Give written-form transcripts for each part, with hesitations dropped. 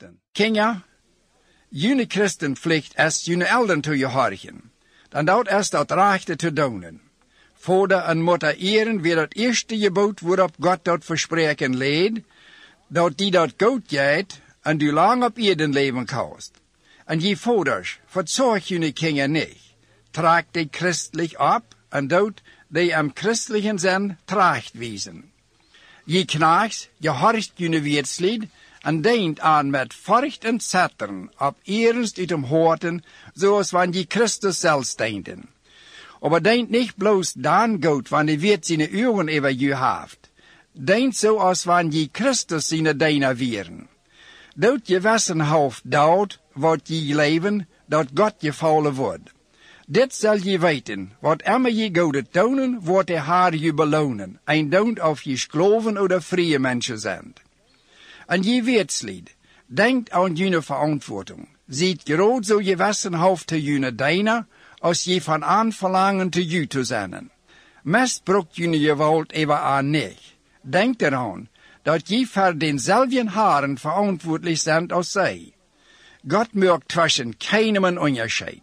christen. Kinja, jullie christenplicht is jullie elden toe je horchen. Dan dat is dat rechte te doen. Vader en moeder eren weer het eerste gebod waarop God dat verspreken leed, dat die dat goed gaat en du lang op Erden leven kannst. En je vaders, verzorg jullie kinderen niet. Trag die christelijk op en dood die am christlichen zin tracht wezen. Je knachts, je horcht jullie wetslied en deint aan met furcht en zetteren op ernst uit hem horten, zoals wanneer je Christus zelfs deinten. Aber deint nicht bloß dan gut, wann die wird seine Ohren über je haft. Deint so, als wanneer je Christus seine Deiner wären. Dood je wissenhoofd dood, wat je leven, dat God je vallen wordt. Dit zal je weten, wat immer je goede tonen, wordt de Heer je belonen, en don't of je geloven oder vrije mensen zijn. En je wetslied, denkt aan je verantwoording. Ziet groot zo je wissenhoofd te je Deiner, als je van aan verlangen te je te zijn. Misbruikt je geweld even aan niet. Denk eraan, dat je voor denzelfden haren verantwoordelijk bent als zij. God maakt tussen keinem een onderscheid.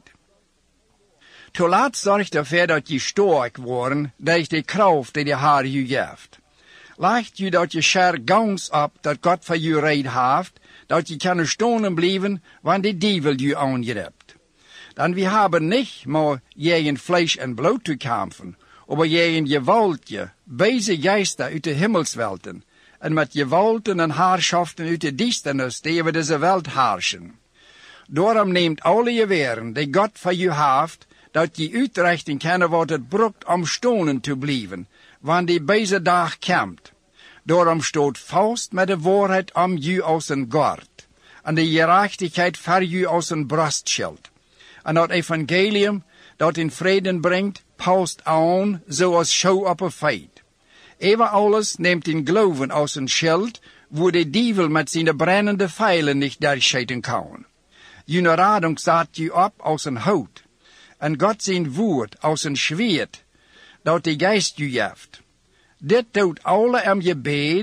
Te laat zorgt ervoor dat je sterk worden door de kracht die de Heer je geeft. Leicht je dat je scher gans op dat God voor je reed heeft, dat je kan stonen blijven, wanneer de duivel je aangrijpt. Dan we hebben niet maar tegen vlees en bloed te kampen, maar tegen gewaltige, böse geister uit de himmelswelten, en met gewalten en heerschaften uit de duisternis die over deze wereld heersen. Daarom neemt alle je weren die God voor je heeft, dat je uitrichten kan wat het broekt om stonen te blijven, wanneer die böse dag komt. Daarom stoot vast met de waarheid om je als een gord, en de gerechtigheid voor je als een brustschild. En dat evangelium dat in vrede brengt, past aan zoals schouw op een feit. Even alles neemt in geloven als een schild, waar de duivel met zijn brennende pijlen niet doorschieten kan. Jullie radung staat je op als een hout, en God zijn woord als een zwaard, dat de geest je geeft. Dit doet alle om je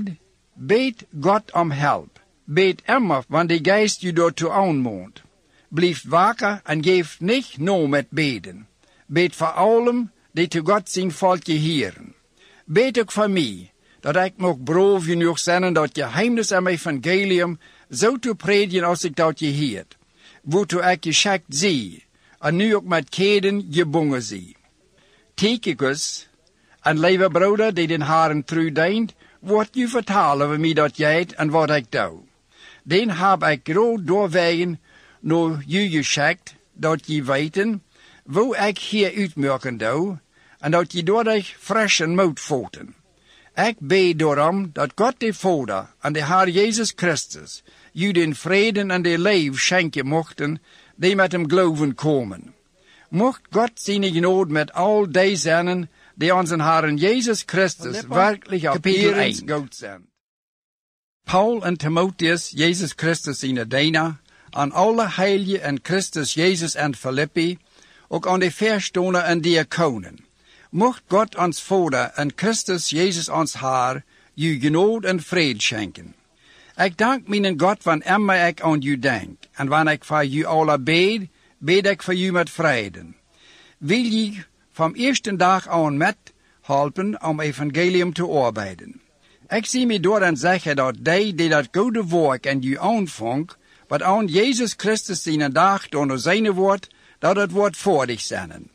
beet God om help. Beet immer, wanneer de geest je daartoe aanmoont. Blijf wakker en geef niet no met beden. Beet voor allen die te God zijn volkje hieren. Beet ook voor mij, dat ik nog brood genoeg zijn dat je geheimnis aan evangelium zo te predigen als ik dat je hiert. Waartoe ik je schakt zie, en nu ook met keden gebonden zie. Tychicus, en lieve broeder die den Haren trouw deint, wordt je vertalen over mij dat jij en wat ik doe. Den heb ik groot doorwegen naar je geschakt, dat je weten, hoe ik hier uitmerken doe, en dat je doordat fris en moed voeten. Ik bid daarom dat God de Vader en de Heer Jezus Christus je den vrede en de leven schenken mochten, die met hem geloven komen. Mocht God zijn genade met al die zijn, die onze Heer Jezus Christus werkelijk op eerens goed zijn. Paul en Timotheus, Jezus Christus zijn Diener, aan alle heiligen en Christus Jezus en Filippi, ook aan de verstoner en diakonen. Mocht God ons Vader en Christus Jezus ons Heer, je genade en vrede schenken. Ik dank mijn God wanneer immer ik aan u denk, en wanneer ik voor u alle bid ik voor u met vrede. Wil je van eerste dag aan met helpen om evangelium te arbeiden. Ik zie me door en zeggen dat die dat goede werk en u aanvangt, wat aan Jezus Christus zijn dag door zijn woord, dat het wordt voordig zijn.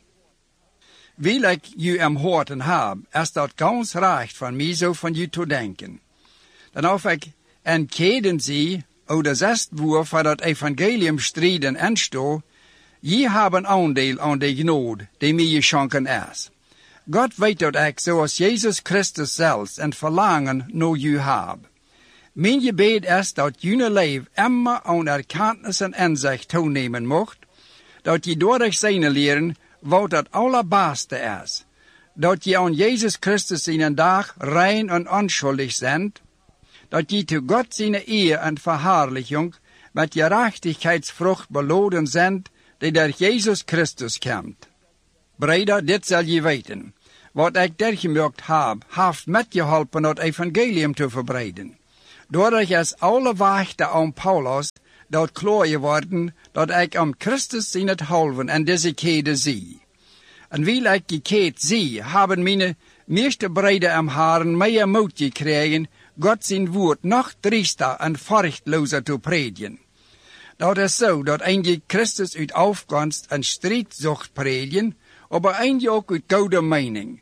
Wil ik u am hoorten heb, is dat gans recht van mij zo van u te denken. Dan of ik en keden zie, oder zest woer voor dat evangelium strijden en sto, je hebben aandeel aan de genade die mij geschonken is. God weet dat ik, zoals Jezus Christus zelfs, een verlangen naar u heb. Mijn gebed is dat jullie leven immer aan erkennis en inzicht toenemen mocht, dat je door zijn leren wat het allerbeste is, dat je aan Jezus Christus in een dag rein en onschuldig bent, dat je te God zijn eer en verherrliching met gerechtigheidsvrucht beloden bent, die door Jezus Christus komt. Breder, dit zal je weten. Wat ik dergemerkt heb, heeft met geholpen het evangelium te verbreiden. Doordat als alle wachten aan Paulus, dat klaar geworden, dat ik om Christus in het halven en deze kede zie. En wie ik die keet zie, hebben mijn meeste breiden am haren meer moed gekregen, God zijn woord nog driester en furchtlozer te predigen. Dat is zo, dat eindje Christus uit afkomst en strijdzucht predigen, maar eindje ook uit goede mening.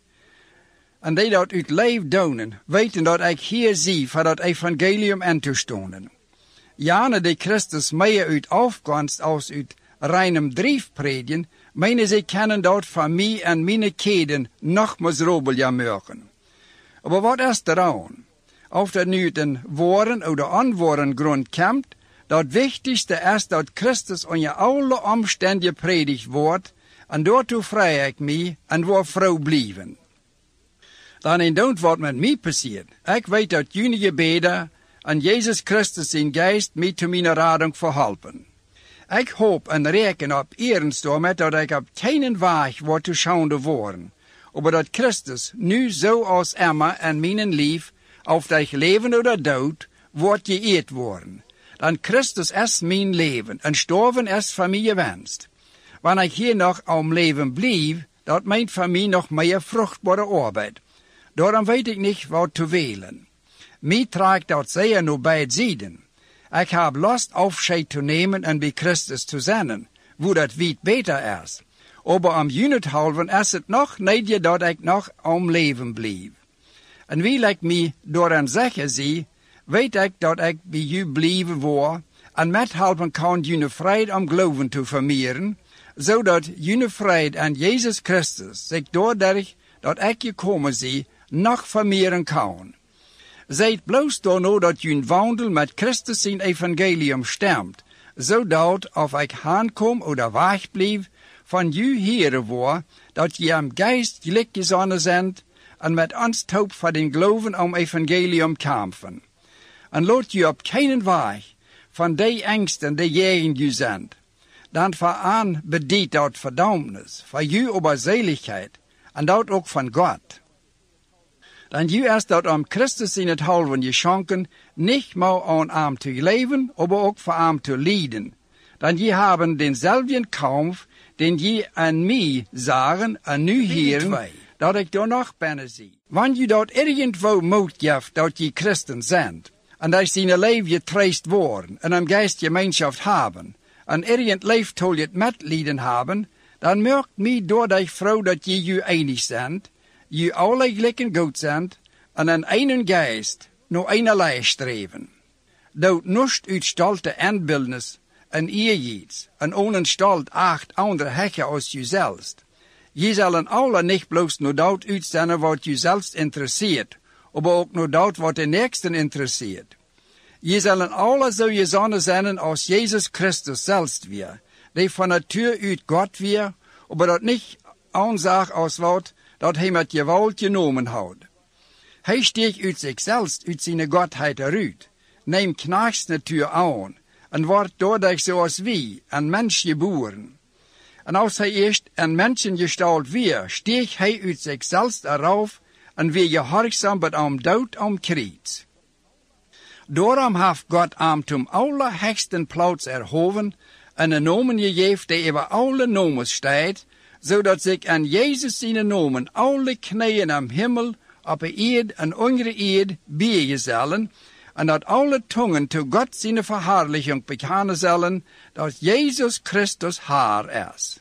En die dat uit leef doen, weten dat ik hier zie voor dat evangelium aan te stonen. Jane die Christus meer uit afkomst als uit reinem drief predigen, meinen ze kennen dat van mij en mijn keden nog miserabel maken. Maar wat is er aan? Of dat nu uit een woorden of onwoorden grond komt, dat wichtigste is dat Christus onder alle omstandigheden predigt wordt, en daartoe vrij ik mij en wil vrouw blijven. Dan in don't wat met mij passiert. Ik weet dat jullie gebeden en Jezus Christus zijn geest mij te mijn rading verhelpen. Ik hoop en reken op eerens daarmee dat ik op geen weg word te schande worden, maar dat Christus nu zoals Emma en mijn lief, of dat leven of dood, wordt geëerd worden. Dan Christus is mijn leven en sterven is van mij gewenst. Wanneer ik hier nog om leven blijf, dat meint voor mij nog meer vruchtbare arbeid. Daarom weet ik niet wat te wählen. Mij tragt dat zeer naar beide zijden. Ik heb lust afscheid te nemen en bij Christus te zijn, wo dat weit beter is. Maar om junethalven is het nog niet dat ik nog om leven blijf. En wie ik mij door een zeggen zie, weet ik dat ik bij u blijven wil, en met helpen kan jullie vrede om geloven te vermeerderen, zodat jullie vrede aan Jezus Christus zich doordat dat ik gekomen zie, nog vermeerderen kan. Zijt bloos daarna dat jullie wandel met Christus zijn evangelium stemt, zodat of ik aankom of wegblijf, van jullie heren wordt, dat je am geest gelijk gezonnen zijn, en met ons hoop voor den geloven om evangelium kampen. En laat je op geen weg van die angsten die jegen je zijn. Dan vooraan bedient dat verdammnis, voor je oberzeligheid, en dat ook van God. Dan je is dat om Christus in het halven geschonken, niet maar aan hem te leven, maar ook voor hem te lijden. Dan je hebben denzelfden kampf, den je aan mij zagen en nu heren, dat ik door nog binnen zie. Wanneer je dat irgendwo moed geeft dat je christen bent, en dat je leven getroost worden, en een geestgemeenschap hebben, en irgend leeftool je het medelijden hebben, dan merkt mij door die vrouw dat je einig bent, je alle gelijken goed zijn, en een einen geest, naar einerlei streven. Dat nust uit stolte aanbeeldnis en eerjieds, en ohne stolt acht andere hekken als jezelf. Je zullen alle niet bloos naar dat uitzenden wat jezelf interesseert, maar ook naar dat wat de nächsten interesseert. Je zullen alle zo gezonnen zijn als Jezus Christus zelf weer, die van natuur uit God weer, maar dat niet aanzag als wat dat hij met geweld genomen houdt. Hij steekt uit zichzelf, uit zijn Godheid eruit, neemt knachtsnatuur aan, en wordt doordat zoals wie, een mens geboren. En als hij eerst een mensengestalt weer, steekt hij uit zichzelf eraf, en weer gehorgzaam bij hem dood om kruis. Daarom heeft God hem zum allerhoogsten plaats erhoven, en een nomen gegeven die over alle nomen staat, zodat zich aan Jezus zijn nomen alle knieën am Himmel, op de eerd en onder de eerd bijen zullen, en dat alle tongen te God zijn verhaarlijking bekennen zullen, dat Jezus Christus Haar is.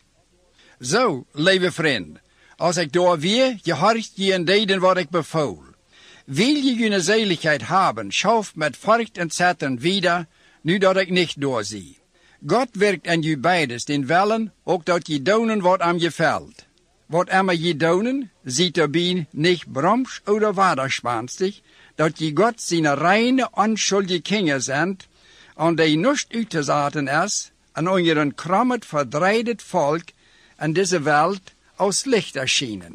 Zo, lieve vriend, als ik door weer gehorcht je en deden wat ik bevoel. Wil je je zeligheid hebben, schauf met furcht en zetten wieder, nu dat ik niet doorzie. God werkt aan je beides, den wellen, ook dat je doen wat aan je valt. Wat immer je doen, ziet erbij niet bromsch oder waderspanstig, dat je God zijn reine, onschuldige kinderen zijn, en die niet uit te zaten is, en onder een krommet, verdreidet volk, en deze wereld als licht erschienen.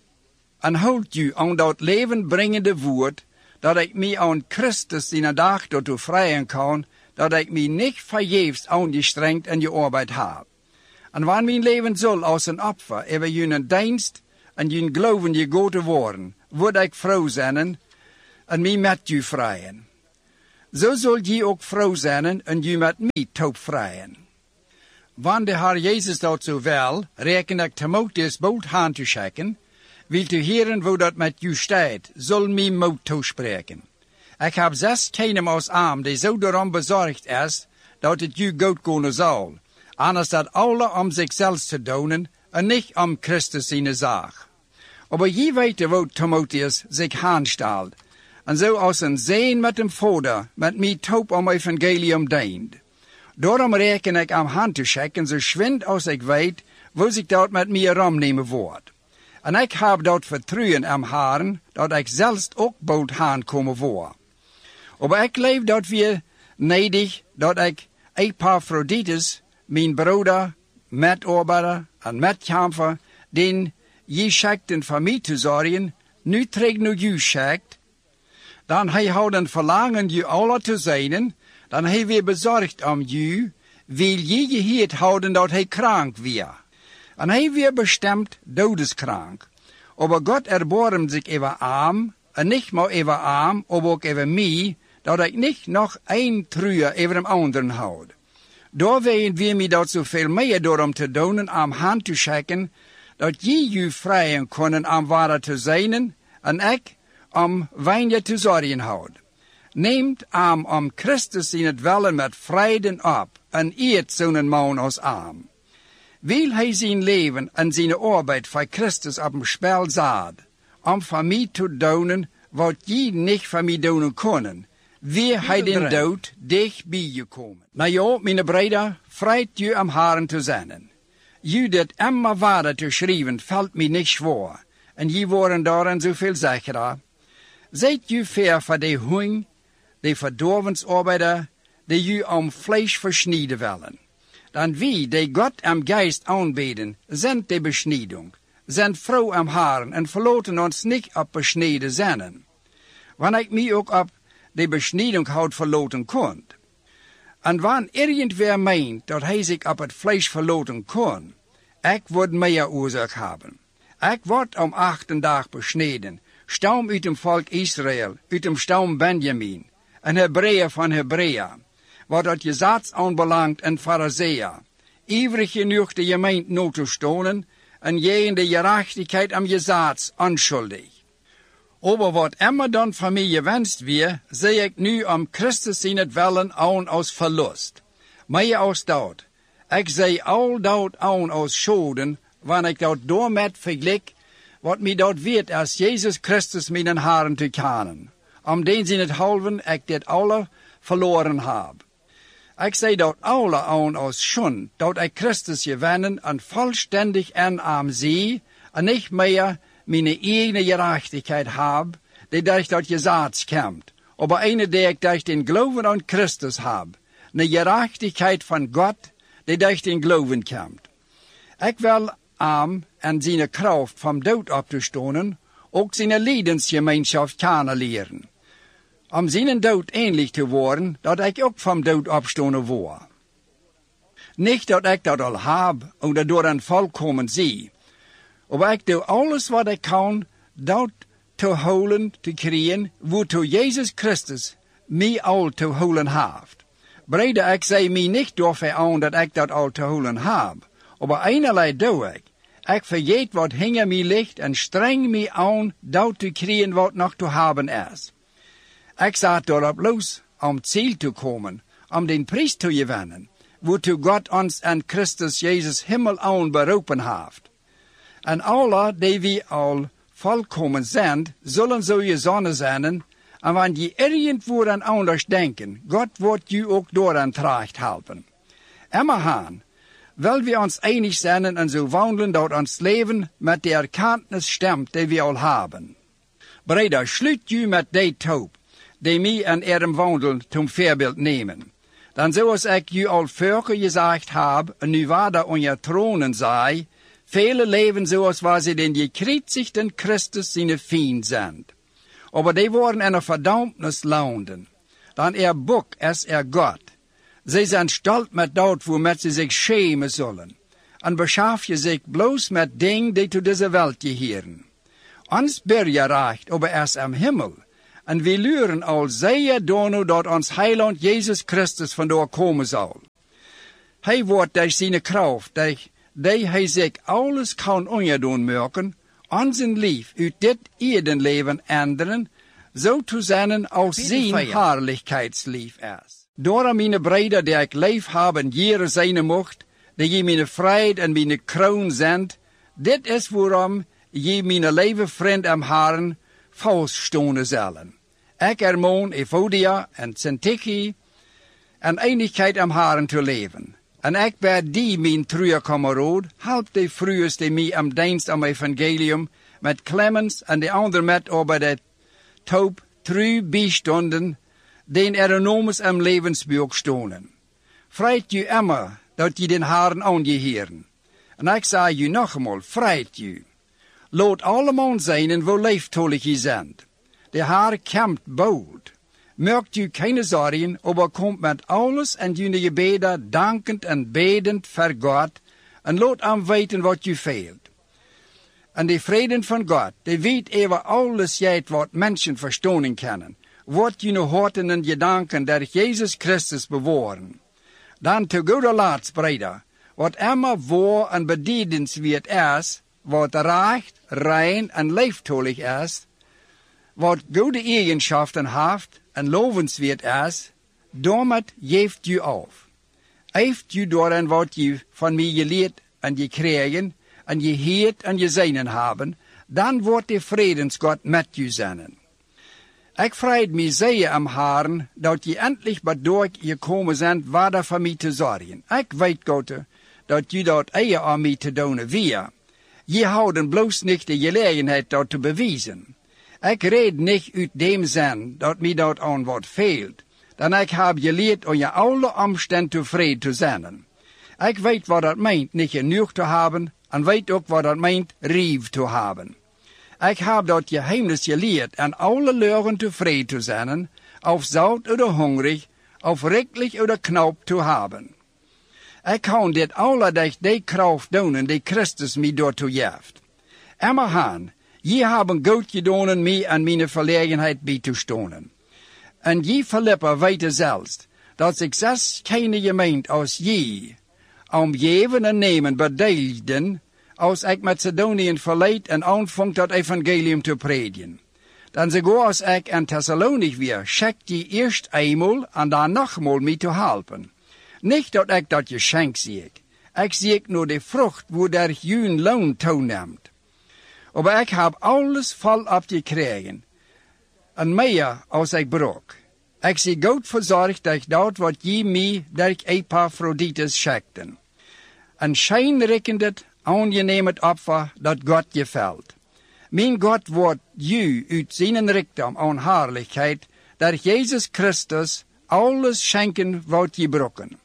En houd je aan dat levenbrengende woord, dat ik mij aan Christus in een dag daartoe vrijen kan, dat ik mij niet vergeefs aangestrengd en gearbeid heb. En wanneer mijn leven zal als een opfer over jullie dienst en jullie geloven gegoten worden, word ik vrouw zijn en mij met u vrijen. zo zul je ook vrouw zijn en je met mij taub vrijen. Wanneer de Heer Jezus dat zo wil, reken ik Timotheus bood aan te schikken, wil te heren hoe dat met je staat, zal mij moed toespreken. Ik heb 6 kinderen als arm, die zo daarom bezorgd is, dat het je goed kunnen zal, anders dat alle om zichzelf te doen en niet om Christus zijn zaak. Maar je weet hoe Timotheus zich aanstelt, en zo als een zeen met een vader, met mij taub om evangelium dient. Daarom reken ik aan hand te schikken, zo schwind als ik weet, hoe zich dat met mij ramnemen wordt. En ik heb dat vertrouwen aan Haren, dat ik zelfs ook bood aankomen word. Maar ik leef dat weer nedig, dat ik Epaphroditus, mijn broeder, medarbeider en medkamper, den je schikten van mij te zorgen, nu terug naar je schikt, dan hij houden verlangen je alle te zijn, dan hij weer bezorgd om je, wil je geheerd houden dat hij krank weer. En hij weer bestemd dodeskrank. Maar God erbarmt zich over arm, en niet maar over arm, maar ook over mij, dat ik niet nog een truur over de anderen houd. Daar weten we mij dat zoveel meer door om te doen, om hand te schikken, dat je vrijen kunnen om waar te zijn, en ik om weinig te zorgen houd. Neemt arm om Christus in het wellen met vreden op, en eert zo'n man als arm. Wil hij zijn leven en zijn arbeid voor Christus op een spel zet, om van mij te doen wat je niet van mij doen kunnen, weer hij den dood dicht bij je komen. Nou ja, mijn broeder, vreit je om Haren te zijn. Je dit immer waarde te schrijven, valt mij niet zwaar, en je worden daarin zoveel zekerder. Zijt je ver voor de hoing, de verdorvensarbeider, die je om vlees versnijden willen. Dan wie, die God en geest aanbeden, zijn de besnijding, zijn vrouw en Haren en verlaten ons niet op besneden zinnen. Wanneer ik mij ook op de besnijding houd verlaten kon. En wanneer irgendwer meent dat hij zich op het vlees verlaten kon, ik word meer oorzaak hebben. Ik word om 8 dag besneden, stam uit het volk Israël, uit het stam Benjamin, een Hebreeër van Hebrea, wat dat je zaad aanbelangt en Farizeeër, ivrig genoeg de gemeente na te stonen, en je in de gerechtigheid om je zaad onschuldig. Aber wat immer dan van mij gewenst weer, zie ik nu om Christus in het wellen aan als verlust. Meer als dat. Ik zie al dat aan als schoden, wanneer ik dat doormet vergelijk, wat mij dat weet als Jezus Christus mijn Haren te kennen. Om den in het halven ik dit alle verloren heb. Ik zie dat alle aan als schon, dat ik Christus gewinnen en volständig en am zie, en niet meer mijn eigen gerechtigheid heb, die durch dat gezaad komt, aber eine, die ik durch den Glauben aan Christus heb, een gerechtigheid van God, die durch den Glauben komt. Ik wil am en zijn kracht vom dood op te stonen, ook zijn lijdensgemeenschap kennenleren. Om zijn dood ähnlich te worden, dat ik ook vom dood opstonen word. Niet dat ik dat al heb, en dat door een volkomen zie, maar ik doe alles wat ik kan, dat te holen te krijgen, waartoe Jezus Christus mij al te holen heeft. Brede, ik zei mij niet door aan dat ik dat al te holen heb, maar einerlei doe ik. Ik vergeet wat hinger mij ligt en streng mij aan dat te krijgen wat nog te hebben is. Ik zat daarop los om ziel te komen, om den prijs te gewinnen, waartoe God ons en Christus Jezus himmel aan beroepen heeft. En alle die we al volkomen zijn, zullen zo je zonnen zijn, en wanneer je irgendwo aan anders denken, God wordt je ook door aan tracht helpen. Immerhaan, wil we ons einig zijn en zo wandelen dat ons leven met de erkenntnis stemt die we al hebben. Breder, sluit je met die taub, die mij en ihrem wandel zum voorbeeld nemen. Dan zoals ik je al vorige gezegd heb, en nu waarder on je tronen zei, vele leven zoals waar ze den gekreuzigten Christus zijn vriend zijn. Aber die worden in een verdammnis landen. Dan boek is God. Zij zijn stolt met dat waarmet ze zich schämen zullen. En beschaf je zich bloos met dingen die tot deze wereld gehören. Ons Bürgerrecht aber is am Himmel. En we luren al zeer dono dat ons heiland Jezus Christus vandoor komen zal. Hij wordt door zijn kracht, die hij zich alles kan onderdoen maken, onze lief uit dit eerdenleven änderen, zo te zijn als zijn heerlijkheidslief is. Door mijn breder die ik lief heb en jaren zijn mocht, die je mijn vrede en mijn kroon zendt, dit is waarom je mijn lieve vriend am Herren vaststonden zullen. Ik ermoon Evodia en Syntyche en eenigheid am Herren te leven. En ik ben die mijn trouwe kameraad, help de vroegers die mij am dienst am evangelium, met Clemens en de anderen met over de toop trouw bijstonden, den enormes am levensbuch stonden. Vreit u immer, dat je den Herren aanjeheren. En ik zeg u nog eenmaal, vreit u. Laat allemaal zijn wo leeftollig je zendt. De Heer kämpt bold. Maakt u keine zorgen, aber komt met alles en jullie gebeden dankend en bedend voor God, en laat hem weten wat u veelt. En de vrede van God, die weet over alles jijt wat mensen verstaan kunnen, wordt jullie harten en gedanken door Jezus Christus bewahren. Dan te goede laatst, breder, wat immer waar en bedienenswert is, wat recht, rein en leeftollig is, wat goede eigenschappen heeft en lovenswert is, daarmee geeft u af. Heeft u door wat u van mij geleerd en gekregen, en je heert en je zijnen hebben, dan wordt de vredensgod met u zijn. Ik vreed mij zeer am Herren, dat je endlich bedoor gekomen bent, waar voor mij te zorgen. Ik weet, God, dat je dat eier aan mij te doen weer. Je houden bloos niet de gelegenheid dat te bewijzen. Ik red niet uit dem zin dat mij dat aan wat veelt, dan ik heb geleerd om je alle omstand tevreden te zijn. Ik weet wat dat meent niet genoeg te hebben, en weet ook wat dat meent rief te hebben. Ik heb dat geheimnis geleerd en alle leuren tevreden te zijn, of zout oder hungrig, of riklich oder knap te hebben. Ik kan dit alle durch die kracht doen die Christus mij daartoe geeft. Immer han, je hebben goed gedaan mij en mijn verlegenheid bij te stonen. En je Philippa weten zelfs, dat ik zelfs keine gemeente als je, om geven en nemen bedeelden, als ik Macedoniën verleid en aanvang dat evangelium te predigen. Dan sogar als ik in Thessalonich weer, schickt je eerst eenmaal en dan nogmaal mij te helpen. Niet dat ik dat geschenk zie ik zie nur de vrucht, wo der jun loon toeneemt. Maar ik heb alles volop gekregen, en meer als ik brok. Ik zie goed verzorgd durch dat wat je mij durch Epaphroditus schikten. En schijnrekkendet aangeneemt opfer dat God gefällt. Mijn God wordt u uit zijn rijkdom aan heerlijkheid, door Jezus Christus alles schenken wat je brokken.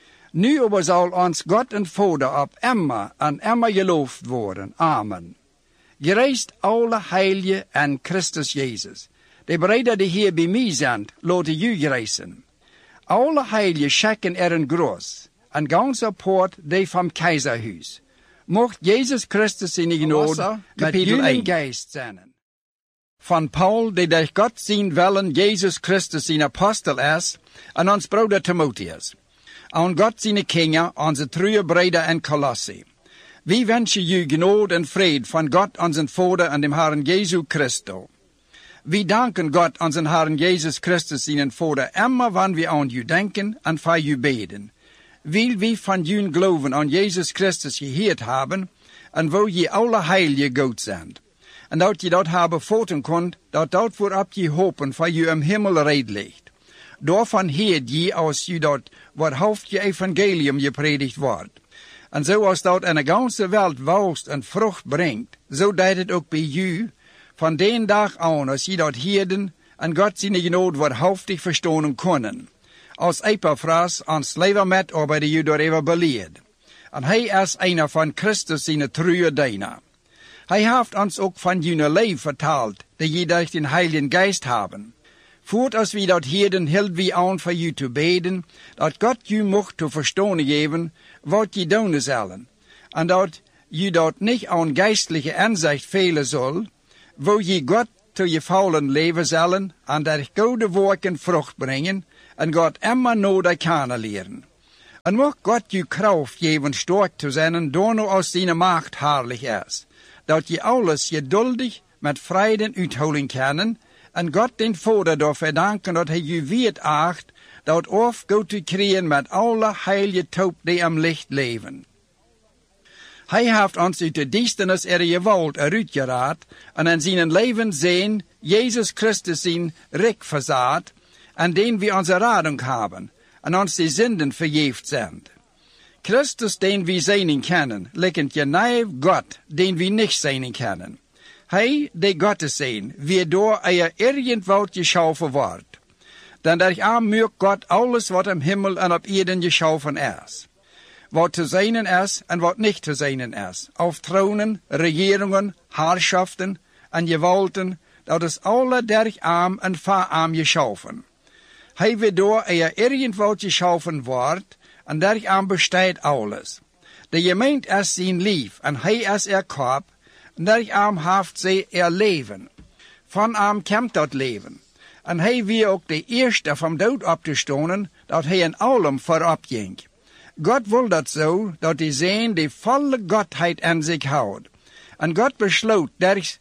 Nu aber zal ons God en Vader op immer en immer geloofd worden. Amen. Gereist alle heilige en Christus Jezus. De breder die hier bij mij zijn, laten u gereisen. Alle heilige schikken een groß, en ganse poort die van keizerhuis. Mocht Jezus Christus in genade met jullie geest zijn. Van Paul, die durch Gott zijn willen Jezus Christus zijn apostel is, en ons broeder Timotheus. Aan God zijn Kinder, onze trouwe breder in Colossae. We wensen u genade en vrede van God onze Vader en dem Herrn Jesu Christus. We danken God onze Herrn Jezus Christus zijn Vader immer wanneer we aan u denken en voor u beden. Wil we van u geloven aan Jezus Christus gehoord hebben, en wo je alle heilige God zijn. En dat je dat hebben voten kunt, dat voorop je hopen voor u im Himmel red ligt. Daarvan heert je als je dat waarhoofd je evangelium gepredigt wordt. En zoals dat in de ganse wereld woust en vrucht brengt, zo deed het ook bij u, van den dag aan als je dat heerden en God zijn genade waarhoofdig verstaan kunnen. Als Epaphras ons leven met over de u daarover beleerd. En hij is een van Christus zijn trouwe dienaar. Hij heeft ons ook van jullie leven verteld, die je durch den Heiligen Geist hebben. Voort als we dat heerden, hield we aan voor u te beden, dat God u mocht te verstaan geven, wat je doen zullen. En dat je dat niet aan geistelijke inzicht velen zal, wo je God toe je faulen leven zullen en der goede werken vrucht brengen en God immer nodig kennen leren. En mocht God je kracht geven sterk te zijn door nu aus zijn macht herrlich is, dat je alles geduldig met vrede uithouden kunnen en God den Vader daarvoor danken dat hij je weet acht dat goed te krijgen met alle heilige toop die am licht leven. Hij heeft ons uit de duisternis je geweld eruitgeraad en in zijn leven zijn Jezus Christus zijn rijk verzaad en den we onze radung hebben en ons de zinden vergeefd zijn. Christus, den we zijn kennen, lijkt je naast God, den we niet zijn kennen. Hij, die God is zijn, waardoor irgendwoud geschaffen wordt. Dan der aanmerkt God alles wat im Himmel en op Erden geschaffen is. Wat te zijn is en wat niet te zijn is. Auf tronen, regeringen, herrschaften en gewalten, dat is alle der arm en verarm geschaffen. Hij waardoor irgendwoud geschaffen wordt, en der arm bestaat alles. De gemeente is zijn lief en hij is kop, en der arm heeft zij leven. Van arm komt dat leven. En hij wie ook de eerste van dood op te stonen, dat hij in allem voorop ging. God wil dat zo, dat hij zijn die volle Godheid in zich houdt. En God besloot dat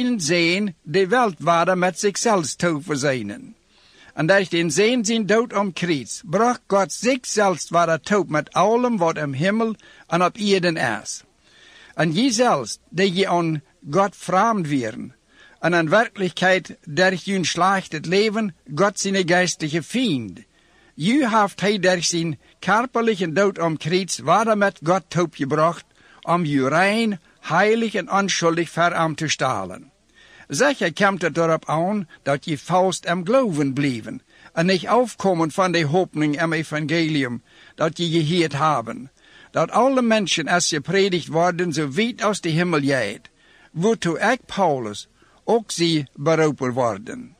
zijn de wereldwaarde met zichzelf te verzinnen. En dat in zijn dood om kruis, bracht God zichzelf waar toe met allem wat im Himmel en op Erden is. En jezelfs, die je aan God vreemd werden, en in werkelijkheid durch je slechtes leven God zijn geistliche vriend. Je heeft hij durch zijn körperlichen dood om kruis waar met God toegebracht, om je rein, heilig en onschuldig voor hem te stellen. Zeker komt het erop aan dat je vast am geloven blijven en niet afkomen van de hoopning am evangelium dat je gehoord hebben. Dat alle mensen als je predigt worden zo weit als de hemel gaat, waartoe ik Paulus ook zie beroepen worden.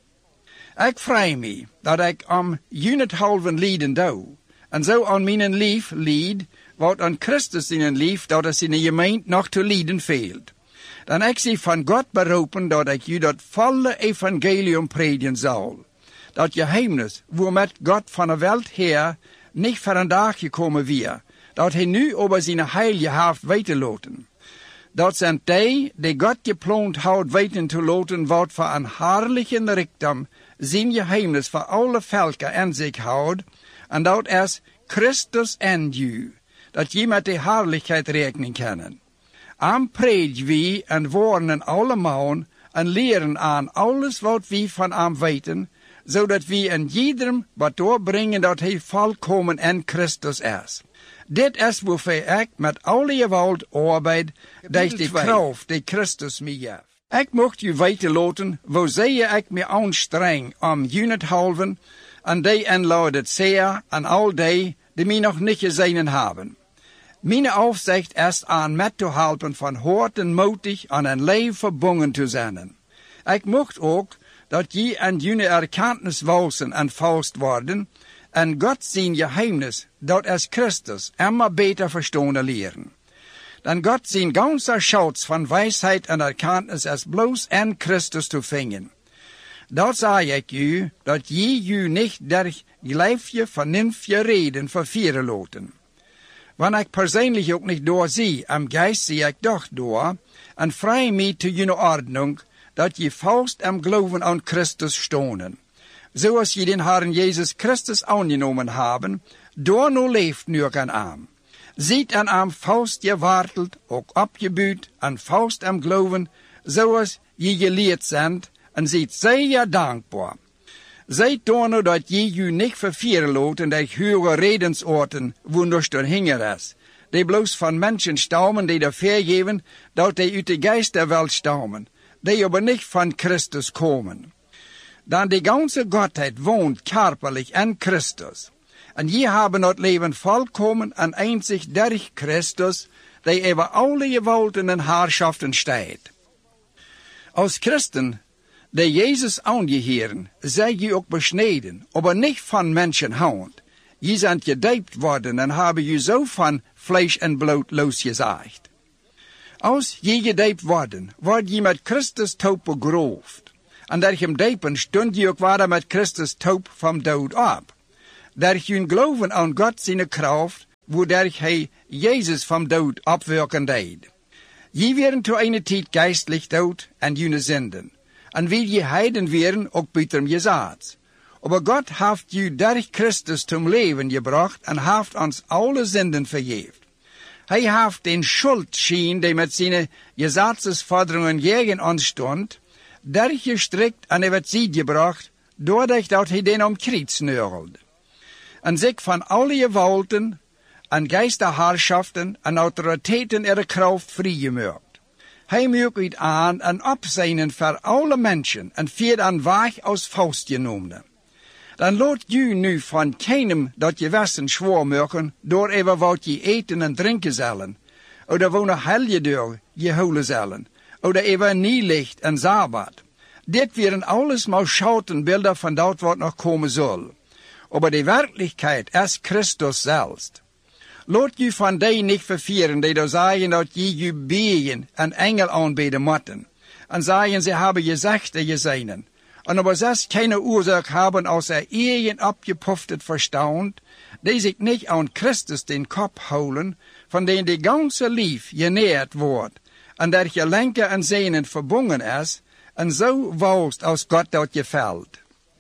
Ik vrij me dat ik om junethalven lieden doe, en zo aan mijn lief lied, wat aan Christus in lief, dat is in de gemeente nog te lieden veelt. Dan ik zie van God beroepen dat ik je dat volle evangelium predigen zal. Dat geheimnis, waarmet God van de wereld her niet voor een dag gekomen weer, dat hij nu over zijn heilige heeft weten laten. Dat zijn die God gepland houdt weten te laten, wat voor een herrliche rijkdom zijn geheimnis voor alle volken in zich houdt, en dat is Christus en u, dat je met de herrlijkheid rekenen kan. Aan predigen we en warnen allemaal en leren aan alles wat we van hem weten, zodat we in iedereen wat doorbrengen dat hij volkomen in Christus is. Dit is waarvoor ik met alle geweld arbeid, dat de kracht die Christus mij geeft. Ik mocht u weten laten, hoe zeer ik me aanstreng om junethalven, en die inladen zeer aan al die mij nog niet gezien hebben. Mijn aufzicht is aan met te helpen van hart en moedig aan een leven verbonden te zijn. Ik mocht ook dat je en jullie erkennis walsen en vast worden, en God zijn geheimnis, dat is Christus, immer beter verstaan leren. Dan God zijn ganze Schatz van wijsheid en erkennis is bloos in Christus te vinden. Dat zei ik u, dat je niet der gelijfje vernünftige reden vervieren laten. Wanneer ik persoonlijk ook niet doorzie, am geest zie ik doch door, en vrij me te jullie ordnung, dat je vast am geloven aan Christus stonen. Zoals je den Herrn Jezus Christus aangenomen hebben, door nu leeft nu ook aan hem. Ziet aan hem vast geworteld, ook opgebuurd, en vast am geloven, zoals je geleerd bent, en ziet zeer dankbaar. Zijt door nu dat je je niet vervieren laten de hoge redensoorten, wonders door hinger is, die bloos van mensen stammen die de vergeven, dat die uit de geest der welt stammen, die aber niet van Christus komen. Dan die ganze Gottheit woont körperlich in Christus. En je hebben het leven volkomen en einzig durch Christus, die over alle gewalten en herrschaften steht. Als Christen, die Jezus aangehören, zij je ook besneden, aber niet van mensenhand. Je zijn gedijpt worden en hebben je zo van vlees en bloed losgezegd. Als je gedijpt worden, word je met Christus toe begroofd. En derchem diepen stond je ook wader met Christus taub vom dood op. Durch hun geloven aan God zijn kracht, woordurch hij Jezus vom dood opwerken deed. Je werden to eine tijd geistlich dood en jene zinden. En wie je heiden werden, ook buiten gezaad. Aber Gott heeft je durch Christus zum Leben gebracht en heeft ons alle zinden vergeeft. Hij heeft den Schuldschien, die met zijn gezadsforderungen tegen ons stond, durchgestrikt en werd ziet gebracht, doordat dat hij den om kriets neurelde. En zich van alle gewalten en geisterherrschaften en autoriteiten er kracht vrijgemaakt. Hij maakt uit aan en opzijnen voor alle mensen en viert aan weg als vastgenomen. Dan laat je nu van keinem dat je westen zwaar maken door even wat je eten en drinken zullen, oder wonen helje door je holen zullen, oder even nieuwlicht en sabbat. Dit werden alles maar schoutenbeelden van dat wat nog komen zal. Aber die Wirklichkeit ist Christus selbst. Laat je van die nicht vervieren, die da sagen, dat je beten en Engel aanbeden moeten. En sagen, sie haben Gezichten gesehen. En aber das keine Ursache haben, als eigen abgepufftet Verstand, die sich nicht an Christus den Kopf holen, von denen die ganze Lief genährt wordt, en der Gelenke en Sehnen verbunden ist, en so wohlst aus Gott dort gefällt.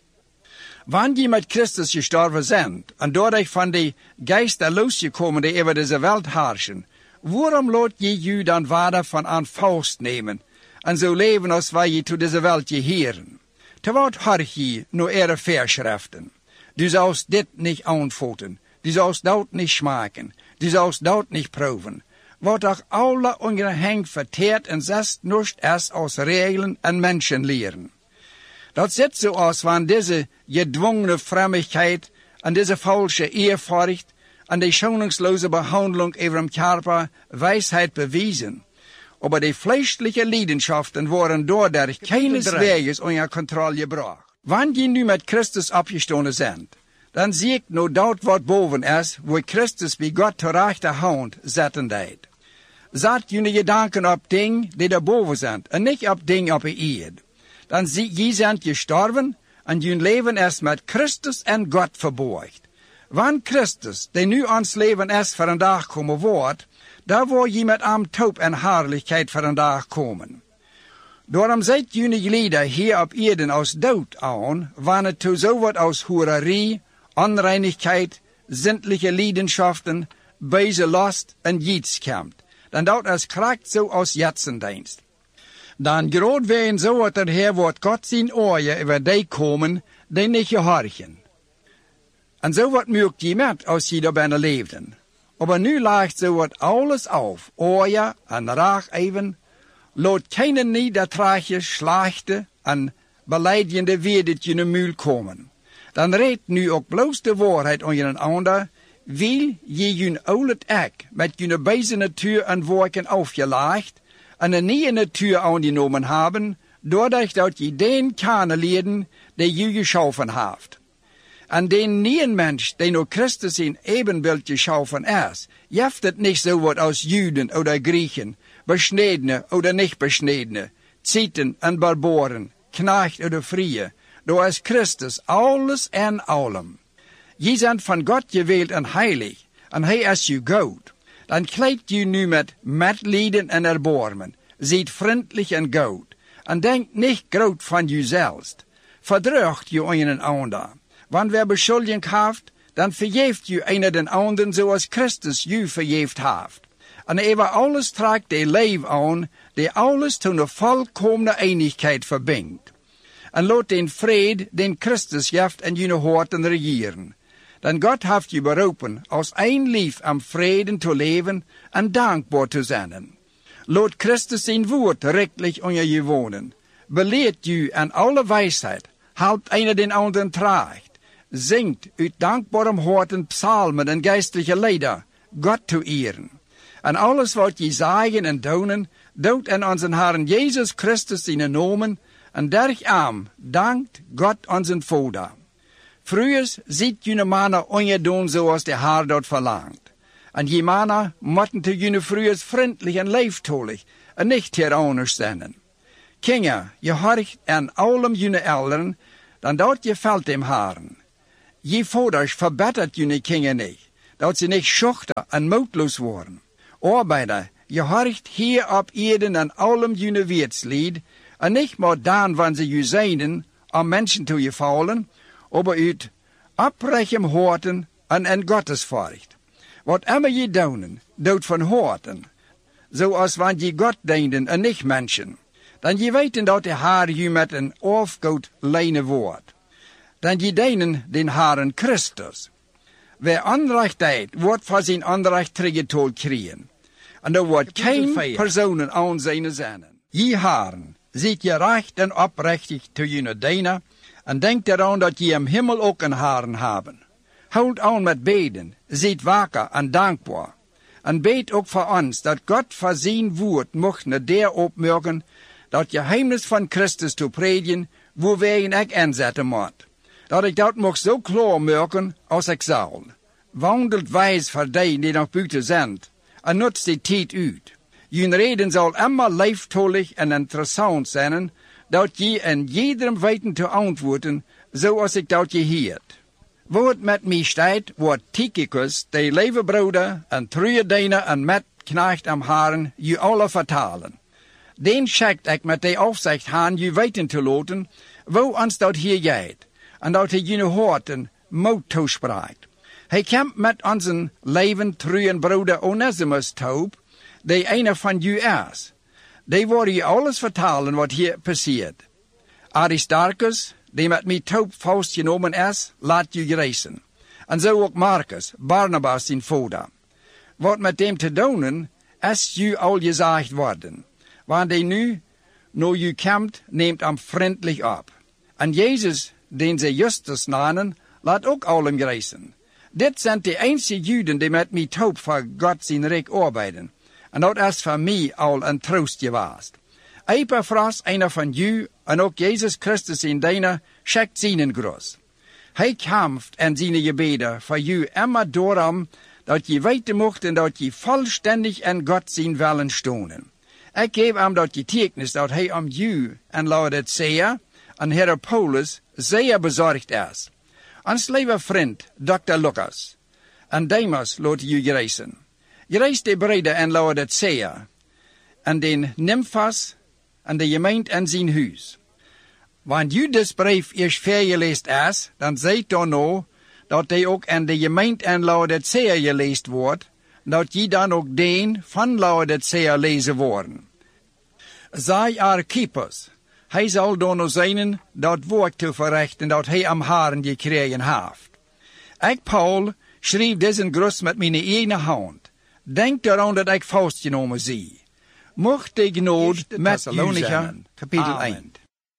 Wann die mit Christus gestorben sind, und dadurch von die Geister losgekommen, die über diese Welt herrschen, warum laat je dann weiter von an Faust nehmen, en so leben, als wij je zu dieser Welt gehören? Te wat horch je nur ihre Verschriften? Du sollst dit nicht anfoten, du sollst dort nicht schmecken, du sollst dort nicht proben. Wat auch alle ungehängt verteert en zest nicht erst aus Regeln en Menschen lehren. Dat sieht so aus, wann diese gedwungene Frömmigkeit und diese falsche Ehrfurcht und die schonungslose Behandlung ihrem Körper Weisheit bewiesen. Aber die fleischlichen Leidenschaften waren dadurch keineswegs unter Kontrolle gebracht. Wann die nu mit Christus abgestanden sind, dann sieht nur dort, was boven ist, wo Christus bei Gott zur rechten Hand setzen deed. Zet jullie Gedanken op dingen die daarboven zijn, en niet op dingen op de aarde. Dan je zijn gestorven, en je leven is met Christus en God verborgd. Wanneer Christus, die nu ons leven is voor een dag komen wordt, daar wordt je met hem taub en herrlijkheid voor een dag komen. Daarom zijt jullie lieden hier op aarde als dood aan, wanneer het zo wordt als hoererie, onreinigheid, zindliche Leidenschaften, böse Lust en jiets komt. Dan dat is kracht zo als jetsendienst. Dan groot werden zo wat er her wordt God zijn oren over die komen, die niet gehorchen. En zo wat merkt je met als je daar binnen leefden. Aber nu ligt zo wat alles auf, oren en raag even. Laat keinen niedertrage, slechte en beleidende weerdet je in muil komen. Dan redt nu ook bloos de waarheid onder een ander, wil je je oude ek met je beide natuur en werken afgelegd en een nieuwe natuur aangenomen hebben, doordat dat je den kennenleren die je geschaffen heeft. En den nieuwe mens, die door Christus in evenbeeld geschaffen is, heeft het niet zo wat als Juden oder Griechen, besnedene oder nicht besnedene, Zitten en Barboren, Knecht oder Frie. Door is Christus alles en allem. Je bent van God gewählt en heilig, en hij is je goed. Dan kleidt je nu met medelijden en erbarmen, ziet vriendelijk en goed, en denkt niet groot van jezelf. Verdrugt je een ander. Wanneer wer beschuldiging heeft, dan vergeeft je een den anderen zoals Christus je vergeeft heeft. En over alles trekt de leven aan, die alles tot een volkomene eenigheid verbindt. En laat den vrede, den Christus geeft en je harten regieren. Dan God heeft je beroepen, als een lief am vreden te leven en dankbaar te zijn. Laat Christus zijn woord rechtlich onder je wonen. Beleert je aan alle wijsheid, helpt een den anderen traagt. Zingt uit dankbarem harten psalmen en geistliche lieder, God te eeren. En alles wat je zeggen en doen, doet in onze Herrn Jezus Christus zijn namen, en durch hem dankt God onze Vader. Vroeger ziet jullie mannen ongedoen zoals de Heer dat verlangt. En je mannen moeten te jullie vroeger vriendelijk en liefdollig en niet hier anders zijn. Kinger, je horcht aan allem june elderen, dan dat je valt hem haren. Je vaders verbettert june kinger niet, dat ze niet schuchter en moedloos worden. Arbeider, je horcht hier op Erden aan allem june weerslied, en niet maar dan wanneer ze je zijnen om mensen te je vallen, aber uit oprecht horten en Gottesfurcht. Wat immer je doen, doet van horten, zoals wanneer je God dienen en niet mensen. Dan je weten dat de Heer je met een afgoed leiden wordt. Dan je dienen den Heeren Christus. Wer onrecht deed, wordt voor zijn onrecht teruggetold krijgen. En er wordt geen personen aan zijn zinnen. Je Heeren, ziet je recht en oprechtig te je dienen, en denk eraan dat je im Himmel ook een Heeren hebben. Houd aan met beden, ziet wakker en dankbaar. En bid ook voor ons, dat God voor zijn woord mocht naar der opmerken, dat je geheimnis van Christus te predigen, waar wij ik inzetten moet. Dat ik dat mocht zo klaar merken als ik zal. Wandelt wijs voor die die nog buiten zijn, en nutzt die tijd uit. Jullie reden zal immer liefdollig en interessant zijn, dat je in iedereen weten te antwoorden, zoals ik dat je hield. Wat met mij staat, wordt Tychicus, de lieve broeder en trouwe diener en metknecht am Herren, je alle vertalen. Den schickt ik met de opzicht aan je weten te laten, wo ons dat hier gaat, en dat hij jullie horten moed toespreekt. Hij komt met onze leven trouwe broeder Onesimus toe, die een van jullie is. Die worden je alles vertalen wat hier passiert. Aristarchus, die met mij toe vastgenomen is, laat je reizen. En zo ook Marcus, Barnabas zijn vader. Wat met hem te doen, is je al gezegd worden. Want hij nu, naar je komt, neemt hem vriendelijk op. En Jezus, den ze Justus namen, laat ook allen reizen. Dit zijn de enige Juden die met mij toe voor God zijn rijk arbeiden. En dat is voor mij al een troost geweest. Epaphras, einer van u, en ook Jezus Christus in diener, schickt zijn groß. Hij kämpft in zijn gebeden voor u immer daarom, dat je weten mocht en dat je vollständig in God zijn willen stonen. Ik geef hem dat getuigenis dat hij om u en Laodicea en Hierapolis zeer bezorgd is. Ons lieve vriend, Dr. Lucas, en Demas laat u reizen. Reis de breder in Laodicea, en den Nymphas, en de gemeente in zijn huis. Want u dus brief eerst vergeleest is, dan zijt dan nou, dat hij ook in de gemeente in Laodicea geleest wordt, dat je dan ook den van Laodicea lezen worden. Zij Archippus, hij zal dan nou zijn dat werk te verrichten dat hij am Herren gekregen heeft. Ik, Paul, schreef deze groß met mijn eigen hand. Denk eraan dat ik vastgenomen zie. Mocht de genade met u zijn. Kapitel 1.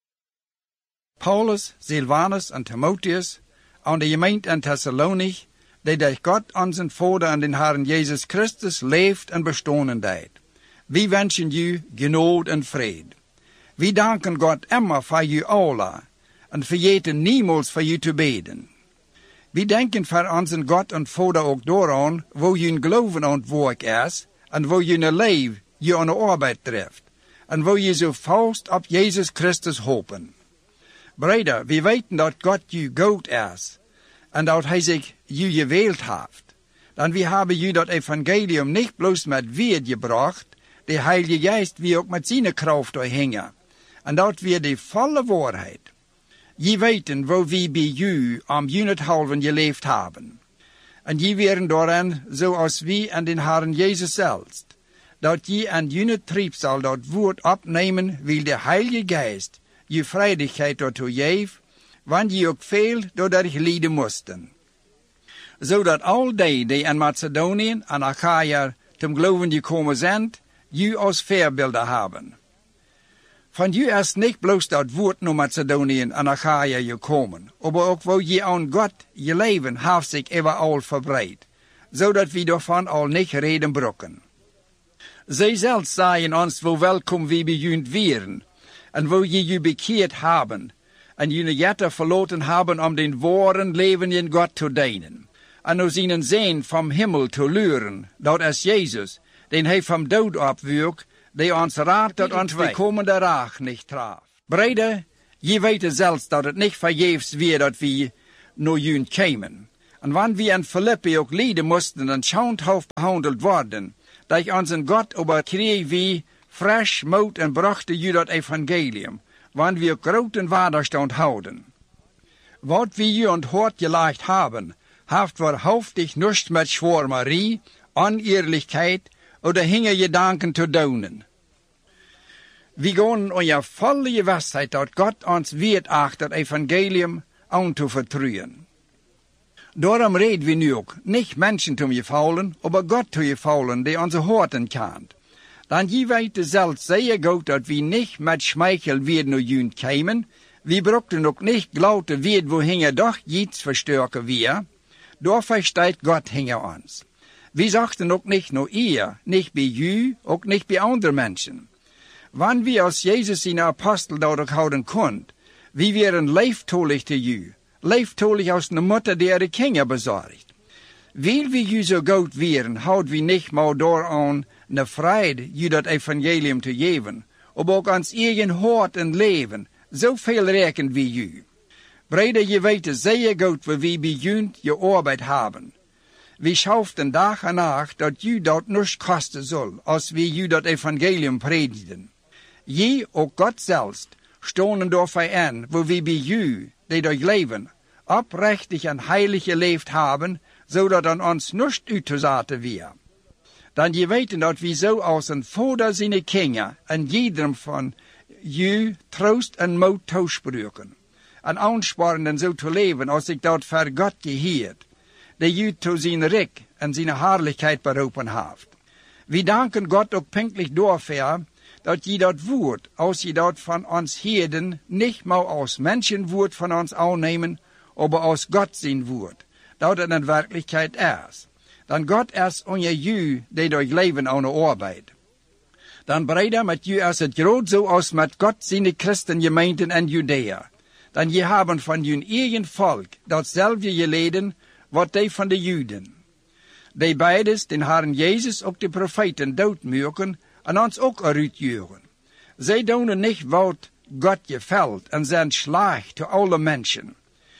Paulus, Silvanus en Timotheus, aan de gemeente in Thessalonich, die durch Gott unseren Vater en den Herrn Jesus Christus leeft en bestonen deed. We wensen u genade en vrede. We danken Gott immer voor u alle, en vergeten niemals voor u te beden. We denken voor onze God en Vader ook daaraan, wo je geloven aan het werk is, en wo je leven je aan de arbeid treft, en wo je zo vast op Jezus Christus hopen. Breder, we weten dat God je goed is, en dat hij zich je gewild heeft. Dan we hebben je dat evangelium niet bloos met woord gebracht, de Heilige Geest wie ook met zijn kracht doorhingen, en dat we de volle waarheid. Je weten wo we bij u om junethalven geleefd hebben. En je werden daarin zoals we en den Herrn Jezus zelfs, dat je aan junet trieb zal dat woord opnemen, wil de Heilige Geest je vrijdigheid daartoe geeft, want je ook veel doordat lijden moesten. Zodat al die in Macedonië en Achaia ten geloven gekomen zijn, je als voorbeelden hebben. Van je is niet bloos dat woord naar Macedonië en Achaia gekomen, maar ook wo je aan God je leven heeft zich overal verbreid, zodat we daarvan al niet reden brokken. Zij zelf zeiden ons wo welkom we bij jullie wären, en wo je bekeerd hebben, en jullie jetten verloten hebben om den wahren leven in God te dienen, en nu zijn zin vom Himmel te luren, dat is Jezus, den hij vom dood opwek, die ons raad dat ons de komende raag niet traf. Breder, je weet zelfs dat het niet vergeefs weer dat we naar jullie kwamen. En wanneer we in Filippi ook lijden moesten en schauenhof behandeld worden, dat onze God overkreeg wie frisch moed en brachte jullie dat evangelium, wanneer we ook grote waderstand houden. Wat we je onthoord gelegd hebben, heeft wahrhaftig niets met schwarmerie, oneerlijkheid oder hinge gedanken te doen. We gaan in je volle gewissheid dat God ons weet achter het evangelium aan te vertrouwen. Daarom reden we nu ook, niet mensen te gefallen, aber God te gefallen, die onze harten kent. Dan je weet zelf zeer goed dat we niet met schmeichel weer naar jullie komen, we brauchten ook niet glauben weer wohin je doch iets versterken wir, daar versteht Gott hinter ons. We sagten ook niet naar ihr, niet bij jullie, ook niet bij andere mensen. Wanneer we als Jezus zijn apostel dadurch houden kon, we wären leeftolig te jullie, leeftolig als een moeder die ihre Kinder bezorgt. Weil we jullie zo goed wären, houden we niet maar daaraan ne vrede jullie dat evangelium te geven, aber ook ons eigen hart en leven, zoveel rekenen we jullie. Breder, je weet zeer goed waar we bij jullie je arbeid hebben. We schauften dag en nacht dat jullie dat niets kosten zal, als we jullie dat evangelium predigen. Je, ook God zelfs, stonden daarvoor aan, waar we bij jullie, die dat leven, oprechtig en heilig geleefd hebben, zodat aan ons niets uitgezaten weer. Dan je weten dat we zo als een vader zijn kinderen en iedereen van jullie troost en moed toespreken. En aansporen zo te leven als ik dat voor God geheerd, die jullie tot zijn rijk en zijn herrlijkheid beroepen heeft. We danken God ook pinklich daarvoor, dat je dat woord, als je dat van ons heden, niet maar als mensenwoord van ons aannemen, aber als God zijn woord, dat het in werkelijkheid is. Dan God is onder jullie, die door leven aan de arbeid. Dan breder met jullie is het groot zo als met God zijn christengemeenten in Judea. Dan je hebben van jullie eigen volk datzelfde geleden, wat die van de Juden. Die beides, den Herrn Jezus ook de profeten doodmaken, en ons ook eruit juren. Zij doen niet wat God gefällt en zijn slecht te alle mensen.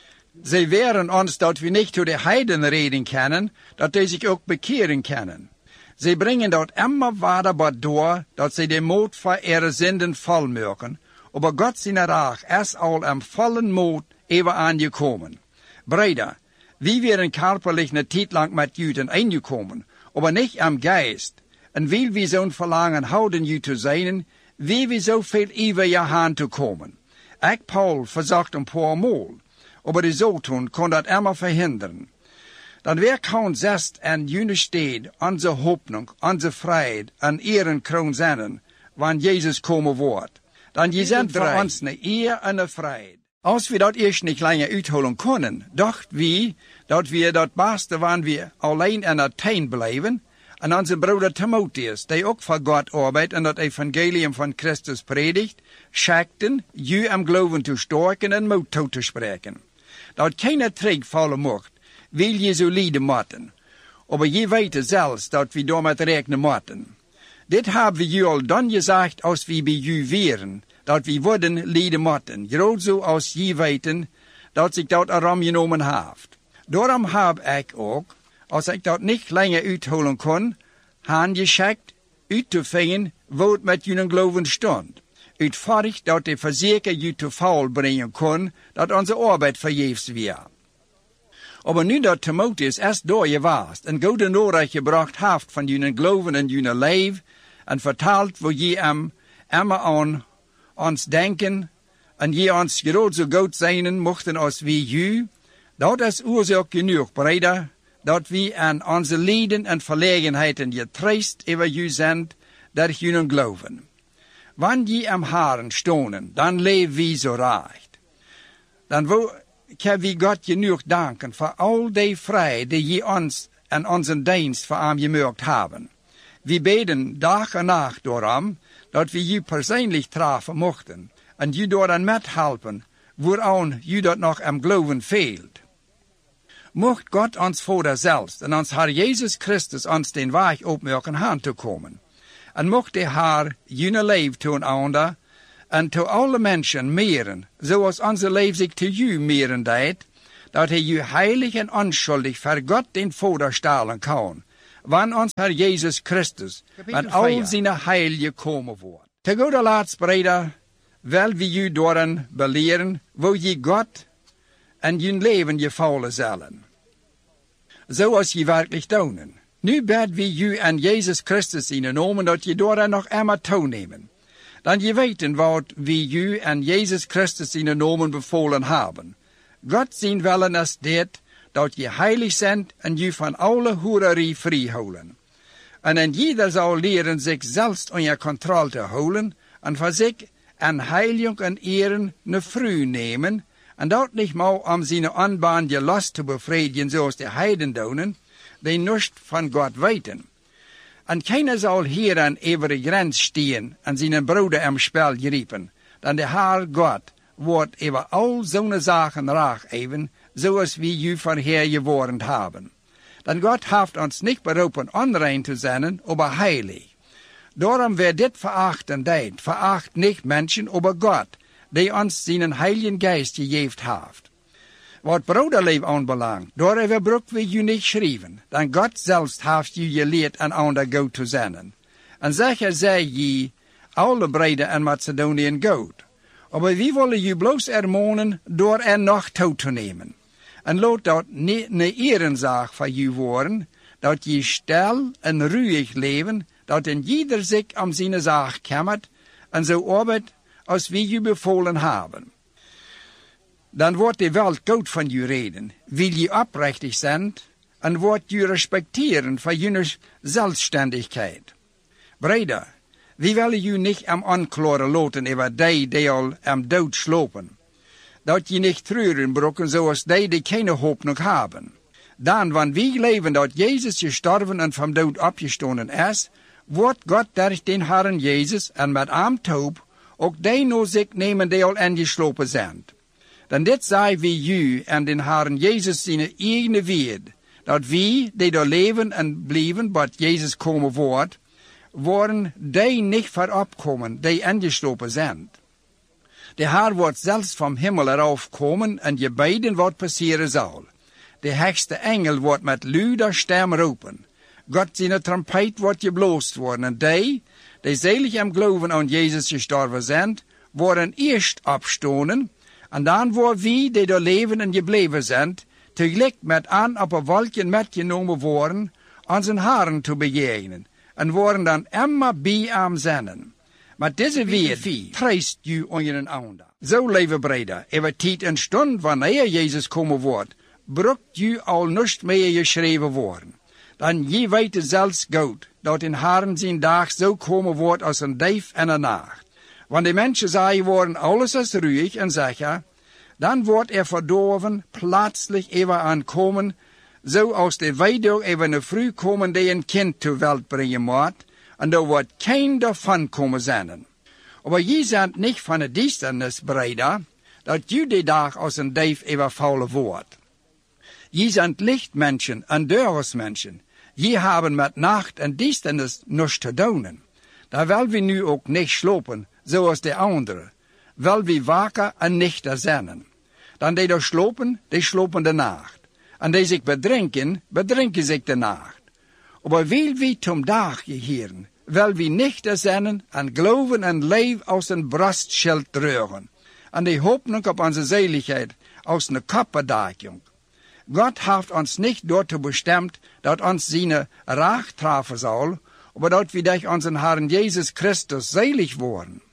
Zij weren ons dat we niet tot de heiden reden kennen, dat die zich ook bekeren kunnen. Zij brengen dat immer weiter door, dat zij de moed voor ihre zinden volmaken, aber God zijn raag is al am vollen moed even aangekomen. Breder, we wären körperlich eine Zeit lang mit Juden eingekommen, aber nicht am Geist. En weil wir zo'n verlangen houden je te zijn, wie we zoveel über je haan te komen. Ik, Paul, verzocht een paar Mal, aber de Zoton kon dat immer verhindern. Dan wer kan zest en jene steed, onze Hoffnung, onze Freiheit, en ihren kroon zijn, wanneer Jezus komen wordt. Dan je zijn voor ons ne eer en ne Freiheit. Als we dat eerst niet langer uitholen konden, dacht we dat we dat beste wanneer we alleen in het tuin blijven, en onze broeder Timotheus, die ook voor God arbeidt en dat evangelium van Christus predigt, schickten, je am geloven te sterken en moed toe te spreken. Dat keine Trick vallen mocht, wil je zo lijden moeten. Aber je weet zelfs dat we daarmee rekenen moeten. Dit hebben we je al dan gezegd als we bij je wären, dat we worden lijden moeten, groot zo als je weten, dat zich dat erom genomen heeft. Daarom heb ik ook, als ik dat niet langer uitholen kon, aangeschikt uit te vinden wat het met jullie geloven stond. Uitvoerig dat de verzeker je te faul brengen kon, dat onze arbeid vergeefs weer. Aber nu dat Timotheus erst door je was en goede nodig gebracht heeft van jullie geloven en jullie leven, en vertelt wo je immer aan ons denken, en je ons groot zo goed zijn mochten als wie je, dat is oorzaak genoeg, breder, dat we aan onze lijden en verlegenheden getroost over je zijn, dat jullie geloven. Wanneer je am Herrn stonen, dan leven we zo recht. Dan kan we God genoeg danken voor al die vrijheid die je ons en onze dienst voor hem gemaakt hebben. We beden dag en nacht daarom, dat we je persoonlijk treffen mochten en je daaraan methelpen, waaraan je dat nog am geloven fehlt. Mocht Gott ons Vater selbst en ons Herr Jesus Christus ons den Weg opmerken aan te komen. en mocht de haar jullie leven toen ander, en to alle mensen meren, zoals onze leven zich te u meren deed, dat hij u heilig en onschuldig voor God den Vader stellen kan, wanneer ons Herr Jezus Christus met al zijn heilige komen wordt. Te goede laatst, breder, wel wie u doorn beleren, wo je God en je leven je faulen zullen. Zoals je werkelijk doen. Nu bed wie u en Jezus Christus in nomen, dat je doorn nog eenmaal toenemen. Dan je weten wat wie u en Jezus Christus in nomen bevolen hebben. God zien willen is dit, dat je heilig bent en je van alle hoererie vrijhouden. En jeder zal leren zich zelfs onder controle te houden, en voor zich en heilig en eren ne vrouw nemen, en dat niet maar om zijn aanbaande last te bevredigen zoals de heiden doen, die niets van God weten. En keiner zal hier aan evere grens staan en zijn broeder am spel griepen, dan de Heer God wordt over al zo'n zaken raag even, zoals wie u van Heer geworend hebben. Dan God heeft ons niet beroepen onrein te zijn, maar heilig. Daarom werd dit verachten deed, veracht niet mensen, maar God, die ons zijn heiligen geest gegeven heeft. Wat broederleven aanbelangt, daarover broek we u niet schrijven, dan God zelfs heeft u geleerd en ander goed te zijn. En zeker zei je, alle breden en Macedoniën goed. Maar wie willen u bloos ermonen door er nog toe te nemen. En laat dat niet een ehrenzaak van u worden, dat je stil en ruhig leven, dat in ieder zich om zijn zaak kammert, en zo arbeidt als wie u bevolen hebben. Dan wordt de wereld goed van u reden, wil je oprechtig zijn, en wordt u respecteren voor jullie zelfstandigheid. Breder, wie willen u niet am aanklaren laten over die al am dood slopen, dat je niet treuren brokken zoals die geen hoop nog hebben. Dan, wanneer wij leven dat Jezus gestorven en van dood opgestonden is, wordt God durch den Herrn Jezus en met hem toop ook die naar zich nemen die al ingeslopen zijn. Dan dit zei wie u en den Herrn Jezus zijn eigen woord, dat wie die daar leven en blijven, wat Jezus komen wordt, worden die niet voorop komen, die ingeslopen zijn. De Heer wordt zelfs van hemel eraf komen en je beiden wat passeren zal. De hoogste engel wordt met luider stem roepen. God zijn trompet wordt gebloost worden en die zelig am geloven aan Jezus gestorven zijn, worden eerst opstonen en dan worden wie die daar leven en gebleven zijn, tegelijk met aan op een wolkje metgenomen worden, aan zijn haren te begegnen en worden dan immer bij hem zijn. Maar deze weer treist u onder een ander. Zo, lieve breder, over tijd en stund wanneer Jezus komen wordt, brukt u al niet meer geschreven worden. Dan je weet zelfs goed, dat in Herren zijn dag zo komen wordt als een dief en een nacht. Wanneer de mensen zeggen worden, alles is ruhig en zeker, dan wordt verdorven plaatselijk even aankomen, zoals de weidog even een vrouw komen die een kind ter wereld brengen moet, en er wordt geen daarvan komen zijn. Maar je bent niet van de duisternis, breder, dat je die dag als een dief overvallen wordt. Je bent lichtmensen en deursmensen. Je hebben met nacht en duisternis niets te doen. Daar wil we nu ook niet slopen, zoals de anderen. Wil we waken en nuchter zijn. Dan die daar slopen, die slopen de nacht. En die zich bedrinken, bedrinken zich de nacht. Maar wil we tom dag geheren, wil we nuchter zijn en geloven en leven als een brastschild dragen. En die hopen op onze zaligheid als een kapperdaking. God heeft ons niet door te bestemd dat ons zijn raag treffen zal, maar dat we durch onze Herrn Jezus Christus selig worden.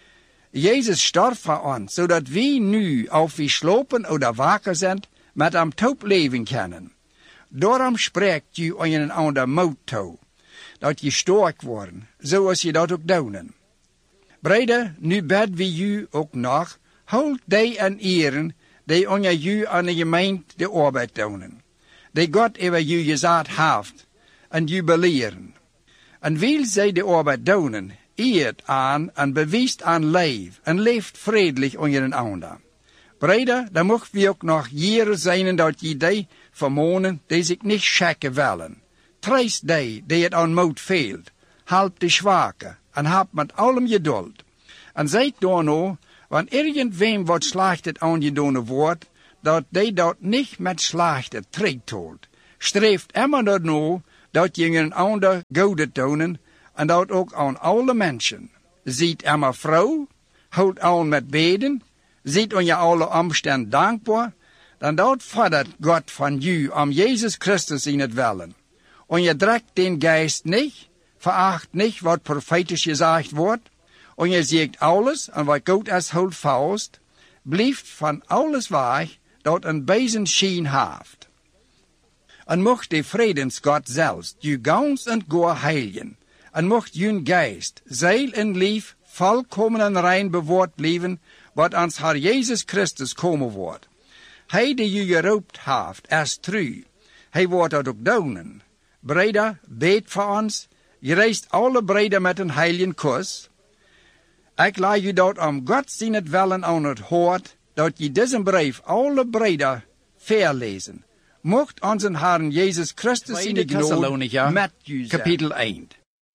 Jezus starf voor ons, zodat we nu, of we slopen oder wakker zijn, met hem top leven kunnen. Daarom spreekt u aan een ander moed toe, dat je sterk worden, zoals je dat ook doen. Breder, nu bid we u ook nog, houd die en eren, die onder u aan de gemeente de arbeid doen, die God over u gezet heeft, en u beleren. En wil zij de arbeid doen, eert aan en bewijst aan leef, en leeft vredelijk onder een ander. Breder, dan mocht we ook nog jaren zijn dat je die vermonen, die zich niet schakken willen. Treist die het aan moed veelt. help de Schwache, en hab met allem geduld. En zijt door nou, wanneer irgendwem wat slachtet aangedaan wordt, dat die dat niet met slachten terugtoelt. Streeft immer naar nou, dat je een ander goede doen, en dat ook aan alle mensen. Ziet immer vrouw, houdt aan met beden, ziet aan je alle omstand dankbaar, dan dat fordert God van u om Jezus Christus in het willen. En je drekt den geest niet, veracht niet wat profetisch gezegd wordt, en je zegt alles en wat God is houdt vast, blijft van alles weg dat een bezen schijn heeft. En mocht de vredensgod zelfs u gans en goor heiligen, en mocht jun geest, ziel en lief volkomen en rein bewaard blijven, wat ons Heer Jezus Christus komen wordt. Hij die u geroopt heeft, is trouw. Hij wordt dat ook doen. Breder, beet voor ons. Je reist alle breder met een heiligen kus. Ik laat u dat om God zien het willen aan het hoort, dat je deze brief alle breder verlezen. Mocht onze Heer Jezus Christus in de genade met u zijn. Kapitel 1.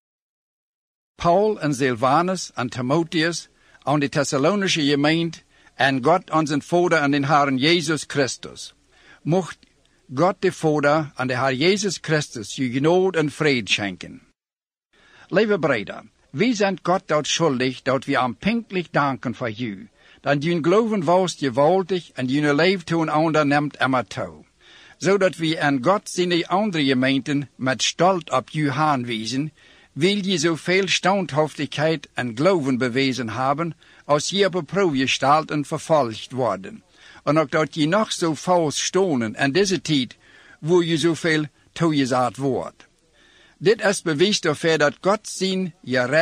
Paul en Silvanus en Timotheus aan de Thessalonische gemeente en God onze Vader en den Heer Jezus Christus. Mocht God de Vader en de Heer Jezus Christus je genade en vrede schenken. Lieve breder, wij zijn God dat schuldig dat we aanpinkelijk danken voor u. Dan jullie geloven was gewaltig en jullie leven toen ander neemt immer toe. Zodat we aan God zijn andere gemeenten met stolz op u aanwijzen, wil je zoveel standhaftigheid en geloven bewezen hebben, als je op een proef gesteld en vervolgd worden. En ook dat je nog zo vals stonen in deze tijd, wo je zoveel toegezet wordt. Dit is bewijs daarvoor dat God zijn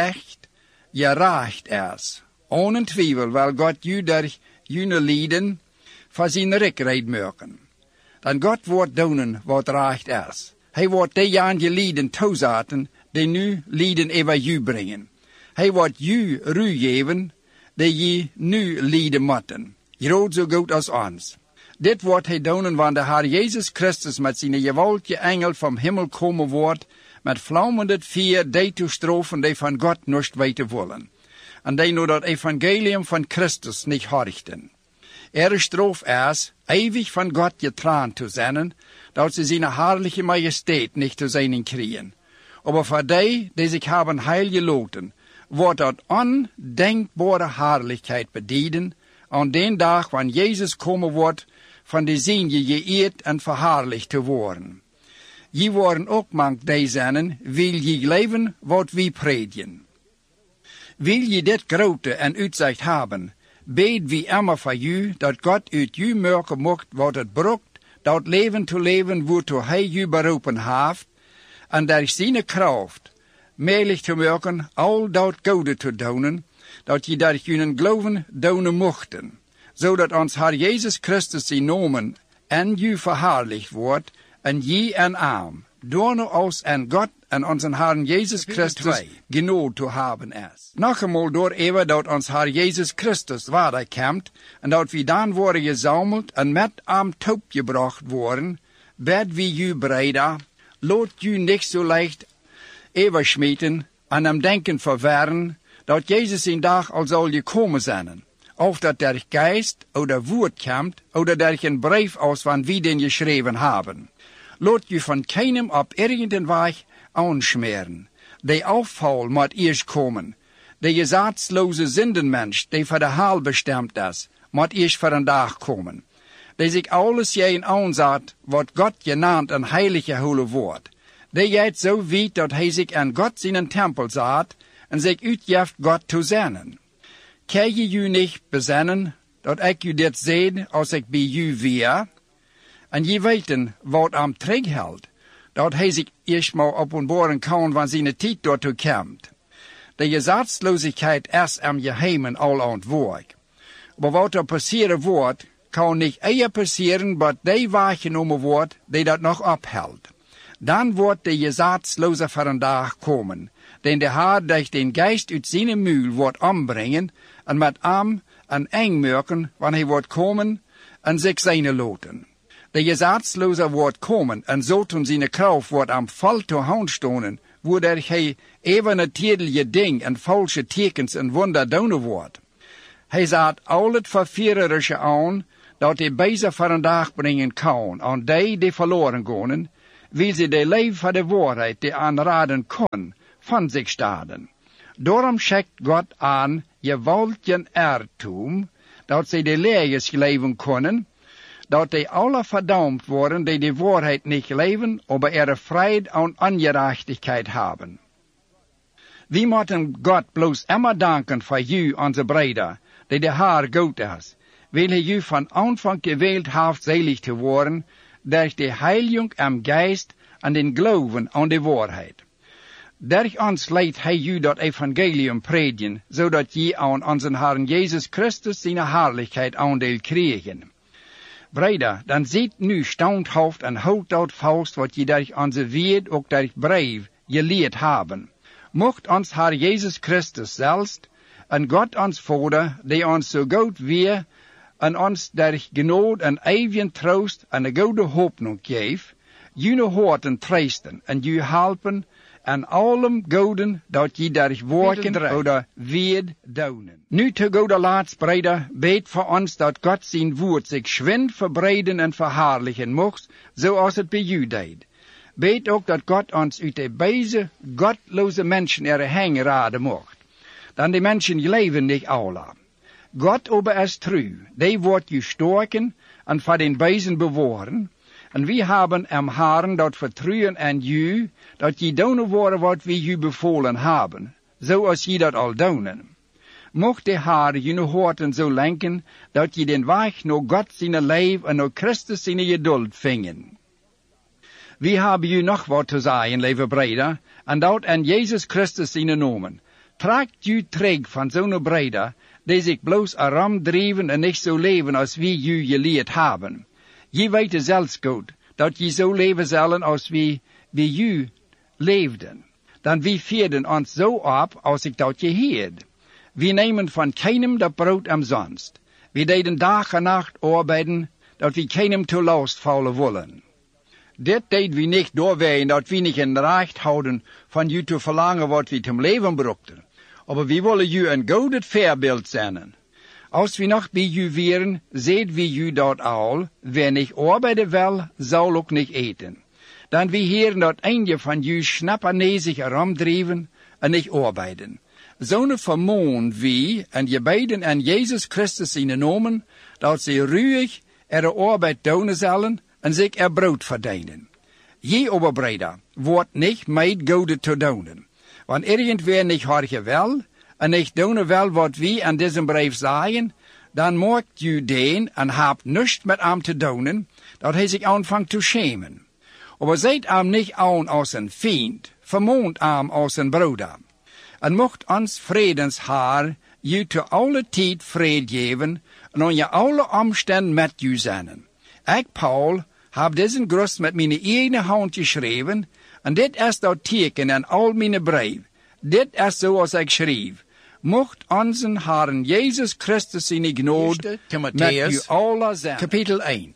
gerecht is. Ohne twijfel wil God je door jullie lieden voor zijn recht maken. Dan God wordt doen wat recht is. Hij wordt die aan je lieden toezetten, die nu lieden over je brengen. Hij wordt je ruw geven, die je nu lieden moeten. Groot zo goed als ons. Dit wordt hij doen wanneer de Heer Jezus Christus met zijn gewaltige engel van hemel komen wordt, met vlammende vuur die toestrofen die van God niet weten willen. En die nu dat evangelium van Christus niet horchten. Stroof is, eeuwig van God getrouwd te zijn, dat ze zijn herrliche majesteit niet te zijn krijgen. Maar voor die zich hebben heil geloten, wordt dat ondenkbare herrlichkeit bedienen, aan den dag wanneer Jezus komen wordt, van de zin je geëerd en verherrlicht te worden. Je worden ook mank die zijn, wil je leven wat we predigen. Wil je dit grote en uitzicht hebben, bid wie immer voor u, dat God uit u merken mocht wat het broekt, dat leven te leven waartoe hij u beroepen heeft, en door zijn kracht meilig te maken al dat goede te doen, dat je door jullie geloven doen mochten, zodat ons Heer Jezus Christus zijn nomen en u verherrlicht wordt, en je en arm, door ons en God en onze Heer Jezus Christus genade te hebben is. Nog eenmaal door even dat ons Heer Jezus Christus wederkomt, en dat we dan worden gezameld en met hem toegebracht worden, bid we u breder, laat u niet zo leicht overschmieten en hem denken verwarren, dat Jezus een dag al zal gekomen zijn. Of dat der geest oder woord komt, oder der een brief aus van wie den geschreven hebben. Laat je van keinem op irgendein weg aanschmeren. Die afval moet eerst komen. De gezatsloze zindenmensch, die voor de haal bestemd is, moet eerst voor een dag komen. Die zich alles jeen aanzet, wat God genaamd een heilige holle woord. Die gaat zo wiet dat hij zich aan God zijn tempel zet en zich uitgeeft God te zennen. Kan je u niet bezinnen, dat ik u dit zei als ik bij u weer? En je weten wat hem terughoudt, dat hij zich eerst maar openbaren kan wanneer zijn tijd daartoe komt. De gezatsloosheid is am geheimen al aan het werk. Maar wat er passeren wordt, kan niet eer passeren, maar die waargenomen wordt, die dat nog ophoudt. Dan wordt de gezatsloze voor een dag komen, den de Heer durch den geest uit zijn muil wordt ombrengen, en met hem en eng merken, wanneer hij wordt komen, en zich zijne loten. De gezatsloze wordt komen, en zo toen zijn kracht wordt am vol te hand stonen, wo der hij evennatierlijke ding en valse tekens en wonder doen wordt. Hij zat al het verviererische aan, dat hij bezig voor een dag brengen kan, aan die verloren gaan, wil ze de leven van de waarheid die aanraden kon, van zich staden. Daarom schickt God aan je wolken ertoom, dat zij de leers leven kunnen, dat die alle verdampt worden die de waarheid niet leven, aber ihre Freude aan ongerechtigheid hebben. We moeten God bloos immer danken voor u, onze breder, die de Heer goed is, wil hij u van aanvang gewählt heeft selig te worden, durch de Heiligung am Geist en den Glauben aan de waarheid. Durch ons leidt hij u dat evangelium predigen, zodat je aan onze Herrn Jezus Christus zijn herrlichheid aandeel krijgen. Breder, dan ziet nu standhaft en houdt dat vast wat je durch onze woord ook durch brief geleerd hebben. Mocht ons Herr Jezus Christus zelfs en God ons Vader, die ons zo goed weer en ons durch genade en eeuwige troost en een goede hoopnung geeft, jullie harten troosten en jullie helpen en allem goden dat je durch werken oder weer doen. Nu te goede laatst, breder, beet voor ons dat God zijn woord zich schwind verbreiden en verherrlichen mocht, zoals het bij u deed. Beet ook dat God ons uit de deze godloze mensen er heen raden mocht. Dan die mensen leven niet alle. God ober is trouw, die wordt u sterken en voor den bezen bewaren. En we hebben am Herrn dat vertrouwen aan u, dat je doen worden wat we u bevolen hebben, zoals je dat al doen. Mocht de Heer jullie harten zo lenken, dat je den weg naar God zijn leven en naar Christus zijn geduld vingen. We hebben u nog wat te zeggen, lieve breder, en dat aan Jezus Christus zijn noemen. Trekt u terug van zo'n breder, die zich bloos aram drijven en niet zo leven als we u geleerd hebben. Je weet zelfs goed, dat je zo leven zullen als we bij u leefden. Dan we vierden ons zo op als ik dat je heerd. We nemen van keinem dat brood omsonst. We deden dag en nacht arbeiden, dat we keinem te last vallen willen. Dit deed we niet doorwegen dat we niet in recht houden van u te verlangen wat we te leven brochten. Maar we willen u een goed voorbeeld zijn. Als we nog bij u wären, seht we u dat al, wer niet arbeiden wil, zal ook niet eten. Dan we heren dat eindje van u snapperneezig herumdrijven en niet arbeiden. Zo'n vermoon wie en je beiden aan Jezus Christus in nomen, dat ze ruhig er arbeid doen zullen en zich er brood verdienen. Je oberbreder wordt niet meid gode te doen. Want irgendwer niet hartje wel, en niet doen wel wat we aan deze brief zeggen, dan maakt u den en hebt niets met hem te doen, dat hij zich aanvangt te schamen. Maar zijt hem niet aan als een vriend, vermoont hem als een broeder. En mocht ons vredens Heer u te alle tijd vrede geven, en aan je alle omstanden met u zijn. Ik, Paul, heb deze groes met mijn eigen hand geschreven, en dit is dat teken in al mijn brief. Dit is zoals ik schreef. Mocht onze Herrn Jezus Christus zijn genade met u alle zijn. Kapitel 1.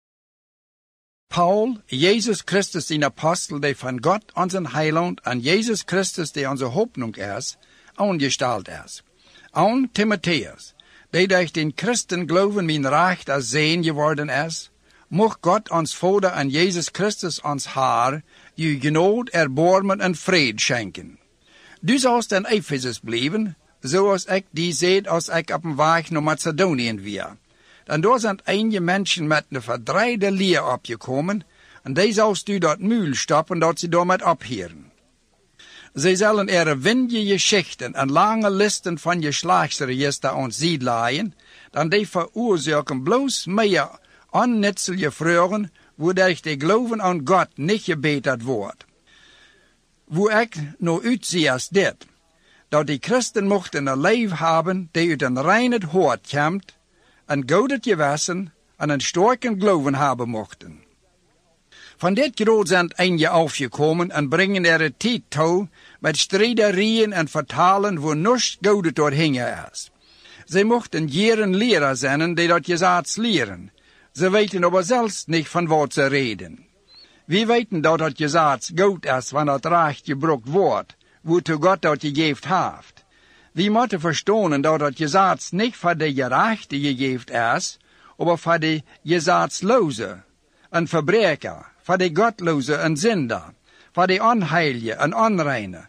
Paul, Jezus Christus zijn apostel, die van God onze Heiland en Jezus Christus, die onze hoopnung is, aangesteld is. Aan Timotheus, die durch den Christen geloven mijn recht als zeen geworden is, mocht God ons Vader en Jezus Christus ons Heer, u genade, erbarmen en vrede schenken. Du zalst in Ephesus blijven, zoals ik die zei als ik op een weg naar Macedonië weer. Dan daar zijn enige mensen met een verdreide leer opgekomen, en die zalst u dat muil stoppen dat ze daarmee opheren. Zij zullen er windige geschichten en lange listen van geslachtsregister ons ziet laaien, dan die veroorzaken bloos meer onnutselige vragen, waardoor de geloven aan God niet gebeterd wordt. Wo ik nou uitzie als dit, dat die christen mochten een leven hebben die uit een rein hart komt, een goede gewissen en een sterke geloven hebben mochten. Van dit groot zijn eindje afgekomen en brengen er het tijd toe met strijderijen en vertalen waar niets goede doorheen is. Zij mochten jaren leraar zijn die dat gezegd leren. Ze weten aber zelfs niet van wat ze reden. wie weten dat het gezaats goed is wanneer het recht gebruikt wordt, wozu God dat gegeven heeft. We moeten verstaan dat het gezaats niet voor de gerechte gegeven is, maar voor de gezaatsloze, een verbreker, voor de godloze en zinder, voor de onheilige en onreine,